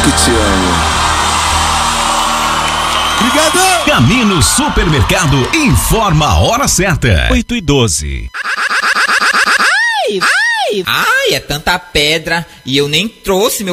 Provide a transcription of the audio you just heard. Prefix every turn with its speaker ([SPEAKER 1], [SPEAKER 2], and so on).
[SPEAKER 1] que te amo. Obrigado!
[SPEAKER 2] Camino Supermercado informa a hora certa.
[SPEAKER 3] 8h12.
[SPEAKER 4] Ai, é tanta pedra e eu nem trouxe meu